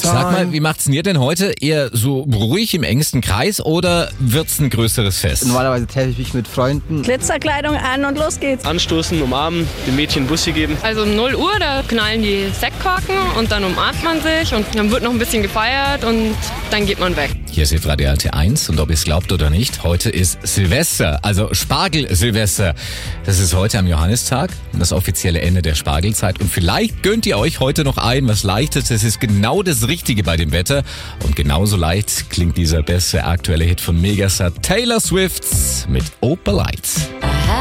Sag mal, wie macht's denn ihr denn heute? Eher so ruhig im engsten Kreis oder wird's ein größeres Fest? Normalerweise treffe ich mich mit Freunden. Glitzerkleidung an und los geht's. Anstoßen, umarmen, den Mädchen einen Bussi geben. Also um 0 Uhr, da knallen die Sektkorken und dann umarmt man sich und dann wird noch ein bisschen gefeiert und dann geht man weg. Hier ist Radio RT1 und ob ihr es glaubt oder nicht, heute ist Silvester, also Spargel-Silvester. Das ist heute am Johannistag, das offizielle Ende der Spargelzeit und vielleicht gönnt ihr euch heute noch was Leichtes. Es ist genau das Richtige bei dem Wetter und genauso leicht klingt dieser beste aktuelle Hit von Megastar Taylor Swift mit Opal Lights.